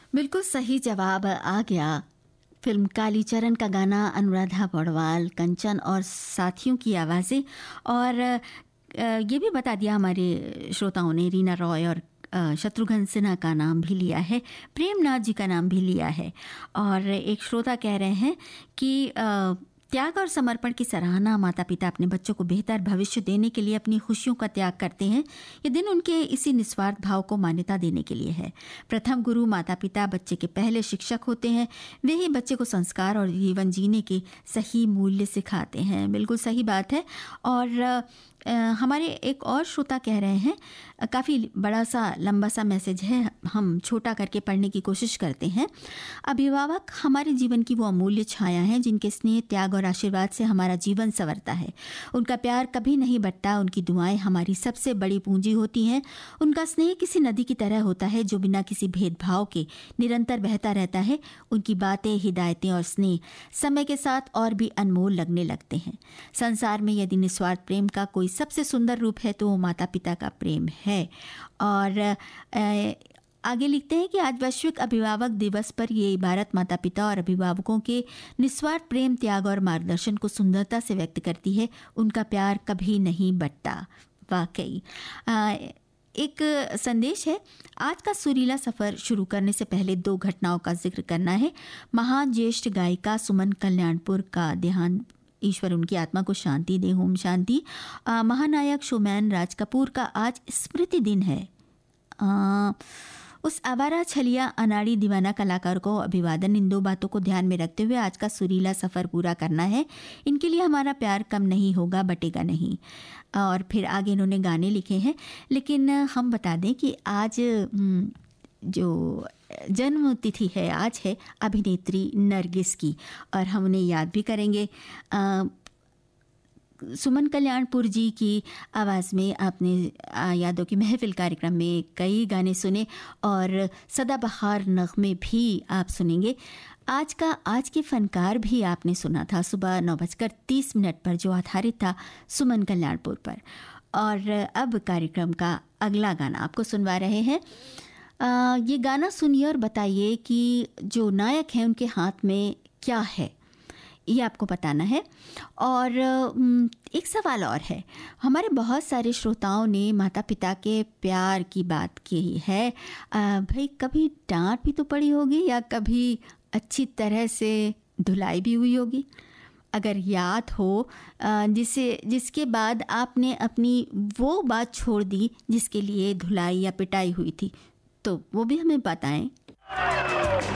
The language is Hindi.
बिल्कुल सही जवाब आ गया। फिल्म कालीचरण का गाना अनुराधा पौडवाल, कंचन और साथियों की आवाज़ें। और ये भी बता दिया हमारे श्रोताओं ने, रीना रॉय और शत्रुघ्न सिन्हा का नाम भी लिया है, प्रेमनाथ जी का नाम भी लिया है। और एक श्रोता कह रहे हैं कि त्याग और समर्पण की सराहना, माता पिता अपने बच्चों को बेहतर भविष्य देने के लिए अपनी खुशियों का त्याग करते हैं। ये दिन उनके इसी निस्वार्थ भाव को मान्यता देने के लिए है। प्रथम गुरु माता पिता बच्चे के पहले शिक्षक होते हैं। वे ही बच्चे को संस्कार और जीवन जीने के सही मूल्य सिखाते हैं। बिल्कुल सही बात है। और हमारे एक और श्रोता कह रहे हैं, काफ़ी बड़ा सा लंबा सा मैसेज है, हम छोटा करके पढ़ने की कोशिश करते हैं। अभिभावक हमारे जीवन की वो अमूल्य छाया है जिनके स्नेह, त्याग और आशीर्वाद से हमारा जीवन संवरता है। उनका प्यार कभी नहीं बटता, उनकी दुआएं हमारी सबसे बड़ी पूंजी होती हैं। उनका स्नेह किसी नदी की तरह होता है जो बिना किसी भेदभाव के निरंतर बहता रहता है। उनकी बातें, हिदायतें और स्नेह समय के साथ और भी अनमोल लगने लगते हैं। संसार में यदि निस्वार्थ प्रेम का कोई सबसे सुंदर रूप है तो वो माता पिता का प्रेम है। और आगे लिखते हैं कि आज वैश्विक अभिभावक दिवस पर ये इबारत माता पिता और अभिभावकों के निस्वार्थ प्रेम, त्याग और मार्गदर्शन को सुंदरता से व्यक्त करती है। उनका प्यार कभी नहीं बटता। वाकई एक संदेश है, आज का सुरीला सफ़र शुरू करने से पहले 2 घटनाओं का जिक्र करना है। महान ज्येष्ठ गायिका सुमन कल्याणपुर का देहांत, ईश्वर उनकी आत्मा को शांति दे, ओम शांति। महानायक शोमैन राज कपूर का आज स्मृति दिन है। उस आवारा, छलिया, अनाड़ी, दीवाना कलाकार को अभिवादन। इन 2 बातों को ध्यान में रखते हुए आज का सुरीला सफ़र पूरा करना है। इनके लिए हमारा प्यार कम नहीं होगा, बटेगा नहीं। और फिर आगे इन्होंने गाने लिखे हैं, लेकिन हम बता दें कि आज जो जन्म तिथि है, आज है अभिनेत्री नरगिस की, और हम उन्हें याद भी करेंगे। सुमन कल्याणपुर जी की आवाज़ में आपने यादों की महफिल कार्यक्रम में कई गाने सुने और सदाबहार नगमे भी आप सुनेंगे। आज के फनकार भी आपने सुना था सुबह 9:30 पर, जो आधारित था सुमन कल्याणपुर पर। और अब कार्यक्रम का अगला गाना आपको सुनवा रहे हैं। ये गाना सुनिए और बताइए कि जो नायक हैं उनके हाथ में क्या है, ये आपको बताना है। और एक सवाल और है, हमारे बहुत सारे श्रोताओं ने माता पिता के प्यार की बात की है। भाई कभी डांट भी तो पड़ी होगी या कभी अच्छी तरह से धुलाई भी हुई होगी। अगर याद हो जिसके बाद आपने अपनी वो बात छोड़ दी जिसके लिए धुलाई या पिटाई हुई थी, तो वो भी हमें बताएं।